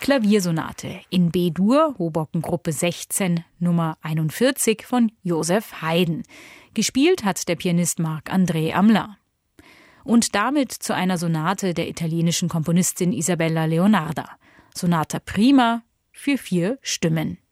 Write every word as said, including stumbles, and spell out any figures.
Klaviersonate in B-Dur, Hoboken-Gruppe sechzehn, Nummer einundvierzig von Joseph Haydn. Gespielt hat der Pianist Marc-André Hamelin. Und damit zu einer Sonate der italienischen Komponistin Isabella Leonarda. Sonata Prima für vier Stimmen.